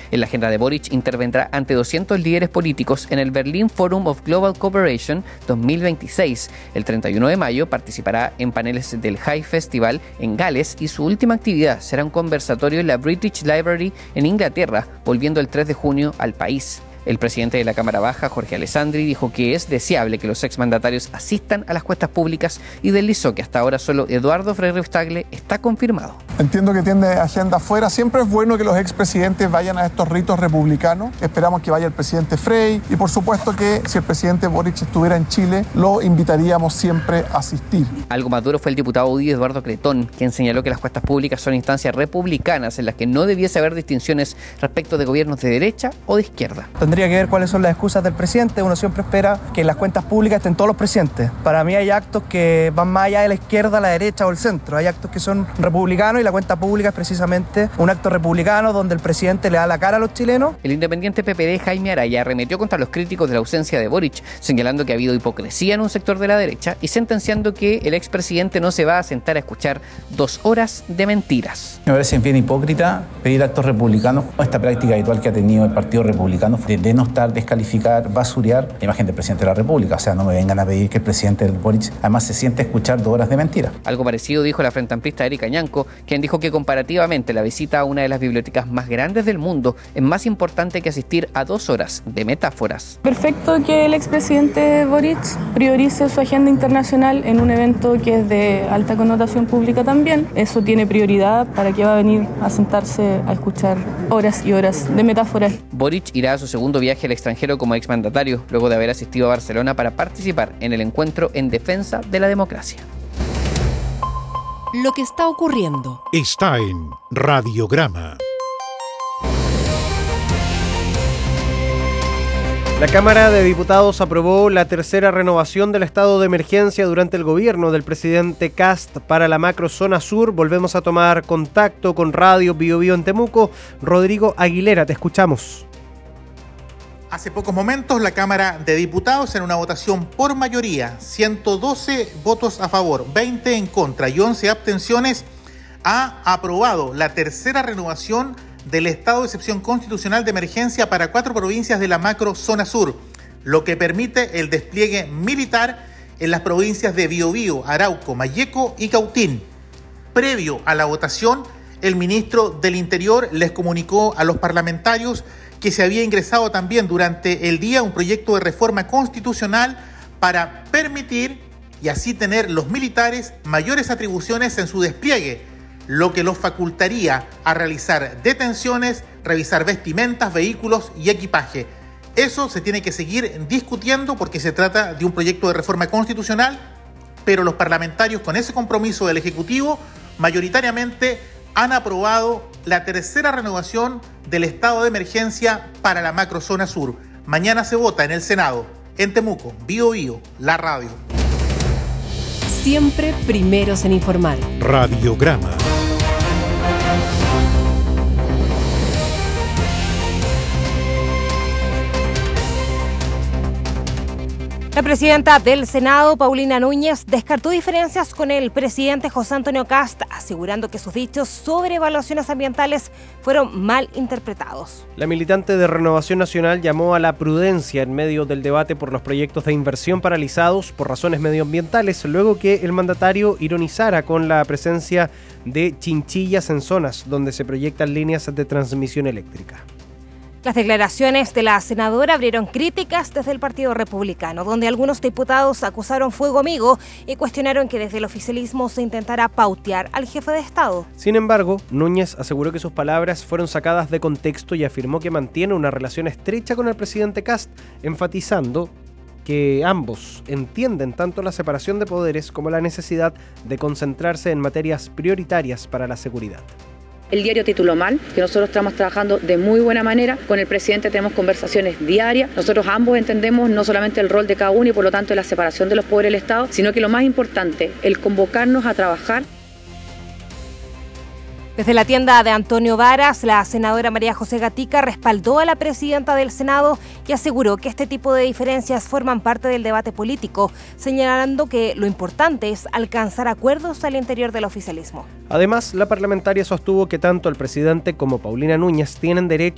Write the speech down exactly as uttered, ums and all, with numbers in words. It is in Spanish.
En la agenda de Boric intervendrá ante doscientos líderes políticos en el Berlin Forum of Global Cooperation dos mil veintiséis. El treinta y uno de mayo participará en paneles del High Festival en Gales y su última actividad será un conversatorio en la British Library en Inglaterra, volviendo el tres de junio al país. El presidente de la Cámara Baja, Jorge Alessandri, dijo que es deseable que los exmandatarios asistan a las cuestas públicas y deslizó que hasta ahora solo Eduardo Freire Tagle está confirmado. Entiendo que tiene agenda afuera. Siempre es bueno que los expresidentes vayan a estos ritos republicanos. Esperamos que vaya el presidente Frey y por supuesto que si el presidente Boric estuviera en Chile, lo invitaríamos siempre a asistir. Algo más duro fue el diputado U D I Eduardo Cretón, quien señaló que las cuestas públicas son instancias republicanas en las que no debiese haber distinciones respecto de gobiernos de derecha o de izquierda. Tendría que ver cuáles son las excusas del presidente. Uno siempre espera que en las cuentas públicas estén todos los presidentes. Para mí hay actos que van más allá de la izquierda, la derecha o el centro. Hay actos que son republicanos y la cuenta pública es precisamente un acto republicano donde el presidente le da la cara a los chilenos. El independiente P P D Jaime Araya arremetió contra los críticos de la ausencia de Boric, señalando que ha habido hipocresía en un sector de la derecha y sentenciando que el expresidente no se va a sentar a escuchar dos horas de mentiras. Me parece bien hipócrita pedir actos republicanos. Esta práctica habitual que ha tenido el Partido Republicano de denostar, descalificar, basurear la imagen del presidente de la República. O sea, no me vengan a pedir que el presidente del Boric además se siente a escuchar dos horas de mentiras. Algo parecido dijo la frente amplista Erika Ñanco, quien dijo que comparativamente la visita a una de las bibliotecas más grandes del mundo es más importante que asistir a dos horas de metáforas. Perfecto que el expresidente Boric priorice su agenda internacional en un evento que es de alta connotación pública también. Eso tiene prioridad. ¿Para qué va a venir a sentarse a escuchar horas y horas de metáforas? Boric irá a su segundo viaje al extranjero como exmandatario, luego de haber asistido a Barcelona para participar en el encuentro en defensa de la democracia. Lo que está ocurriendo está en Radiograma. La Cámara de Diputados aprobó la tercera renovación del estado de emergencia durante el gobierno del presidente Kast para la macrozona sur. Volvemos a tomar contacto con Radio Bio Bio en Temuco. Rodrigo Aguilera, te escuchamos. Hace pocos momentos la Cámara de Diputados, en una votación por mayoría, ciento doce votos a favor, veinte en contra y once abstenciones, ha aprobado la tercera renovación del estado de excepción constitucional de emergencia para cuatro provincias de la macrozona sur, lo que permite el despliegue militar en las provincias de Biobío, Arauco, Malleco y Cautín. Previo a la votación, el ministro del Interior les comunicó a los parlamentarios que se había ingresado también durante el día un proyecto de reforma constitucional para permitir y así tener los militares mayores atribuciones en su despliegue, lo que los facultaría a realizar detenciones, revisar vestimentas, vehículos y equipaje. Eso se tiene que seguir discutiendo porque se trata de un proyecto de reforma constitucional, pero los parlamentarios, con ese compromiso del Ejecutivo, mayoritariamente han aprobado la tercera renovación del estado de emergencia para la macrozona sur. Mañana se vota en el Senado. En Temuco, Bio Bio, la radio. Siempre primeros en informar. Radiograma. La presidenta del Senado, Paulina Núñez, descartó diferencias con el presidente José Antonio Kast, asegurando que sus dichos sobre evaluaciones ambientales fueron mal interpretados. La militante de Renovación Nacional llamó a la prudencia en medio del debate por los proyectos de inversión paralizados por razones medioambientales, luego que el mandatario ironizara con la presencia de chinchillas en zonas donde se proyectan líneas de transmisión eléctrica. Las declaraciones de la senadora abrieron críticas desde el Partido Republicano, donde algunos diputados acusaron fuego amigo y cuestionaron que desde el oficialismo se intentara pautear al jefe de Estado. Sin embargo, Núñez aseguró que sus palabras fueron sacadas de contexto y afirmó que mantiene una relación estrecha con el presidente Kast, enfatizando que ambos entienden tanto la separación de poderes como la necesidad de concentrarse en materias prioritarias para la seguridad. El diario tituló mal, que nosotros estamos trabajando de muy buena manera. Con el presidente tenemos conversaciones diarias. Nosotros ambos entendemos no solamente el rol de cada uno y por lo tanto la separación de los poderes del Estado, sino que lo más importante, el convocarnos a trabajar. Desde la tienda de Antonio Varas, la senadora María José Gatica respaldó a la presidenta del Senado y aseguró que este tipo de diferencias forman parte del debate político, señalando que lo importante es alcanzar acuerdos al interior del oficialismo. Además, la parlamentaria sostuvo que tanto el presidente como Paulina Núñez tienen derecho